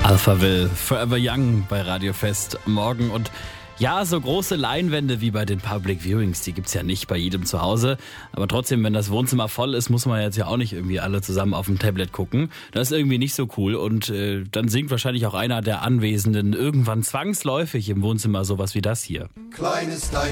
Alphaville, Forever Young bei Radio Fest morgen. Und ja, so große Leinwände wie bei den Public Viewings, die gibt's ja nicht bei jedem zu Hause. Aber trotzdem, wenn das Wohnzimmer voll ist, muss man jetzt ja auch nicht irgendwie alle zusammen auf dem Tablet gucken. Das ist irgendwie nicht so cool. Und dann singt wahrscheinlich auch einer der Anwesenden irgendwann zwangsläufig im Wohnzimmer sowas wie das hier. Kleines